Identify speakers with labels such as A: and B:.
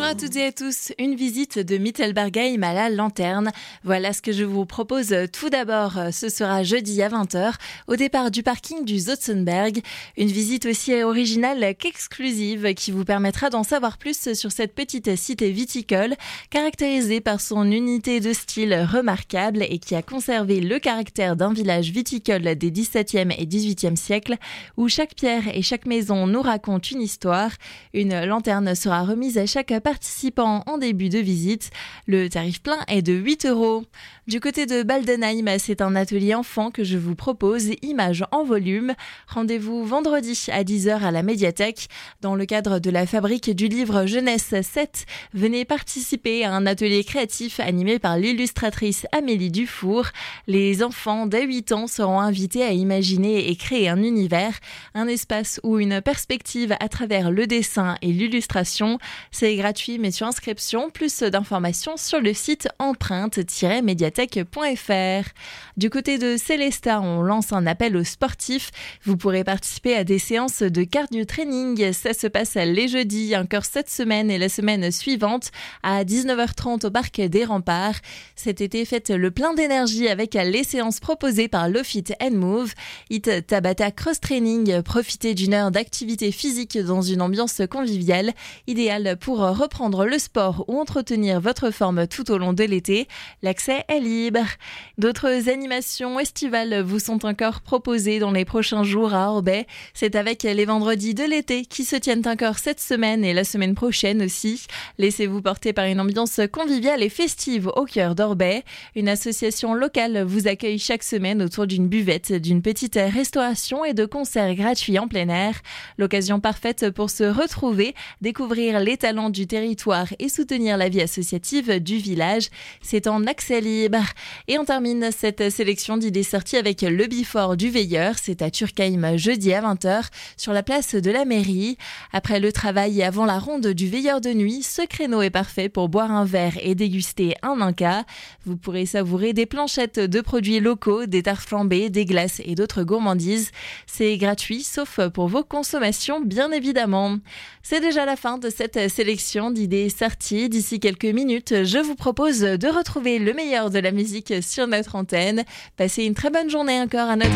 A: à toutes et à tous, une visite de Mittelbergheim à la Lanterne. Voilà ce que je vous propose tout d'abord. Ce sera jeudi à 20h au départ du parking du Zotzenberg. Une visite aussi originale qu'exclusive qui vous permettra d'en savoir plus sur cette petite cité viticole caractérisée par son unité de style remarquable et qui a conservé le caractère d'un village viticole des XVIIe et XVIIIe siècles où chaque pierre et chaque maison nous raconte une histoire. Une lanterne sera remise à chaque participant en début de visite. Le tarif plein est de 8 €. Du côté de Baldenheim, c'est un atelier enfant que je vous propose, images en volume. Rendez-vous vendredi à 10h à la médiathèque. Dans le cadre de la fabrique du livre Jeunesse 7, venez participer à un atelier créatif animé par l'illustratrice Amélie Dufour. Les enfants dès 8 ans seront invités à imaginer et créer un univers, un espace ou une perspective à travers le dessin et l'illustration. C'est gratuit mais sur inscription. Plus d'informations sur le site empreinte-médiathèque.fr. Du côté de Célestat, on lance un appel aux sportifs. Vous pourrez participer à des séances de cardio training. Ça se passe les jeudis, encore cette semaine et la semaine suivante à 19h30 au parc des Remparts. Cet été, faites le plein d'énergie avec les séances proposées par Lofit & Move. Hit Tabata Cross Training. Profitez d'une heure d'activité physique dans une ambiance conviviale, idéale pour reprendre le sport ou entretenir votre forme tout au long de l'été. L'accès est libre. D'autres animations estivales vous sont encore proposées dans les prochains jours à Orbey. C'est avec les vendredis de l'été qui se tiennent encore cette semaine et la semaine prochaine aussi. Laissez-vous porter par une ambiance conviviale et festive au cœur d'Orbey. Une association locale vous accueille chaque semaine autour d'une buvette, d'une petite restauration et de concerts gratuits en plein air. L'occasion parfaite pour se retrouver, découvrir les talents du territoire et soutenir la vie associative du village. C'est en accès libre. Et on termine cette sélection d'idées sorties avec le Bifort du Veilleur. C'est à Turkheim jeudi à 20h sur la place de la mairie. Après le travail et avant la ronde du Veilleur de nuit, ce créneau est parfait pour boire un verre et déguster un Inca. Vous pourrez savourer des planchettes de produits locaux, des tartes flambées, des glaces et d'autres gourmandises. C'est gratuit sauf pour vos consommations bien évidemment. C'est déjà la fin de cette sélection d'idées sorties. D'ici quelques minutes, je vous propose de retrouver le meilleur de la musique sur notre antenne. Passez une très bonne journée encore à notre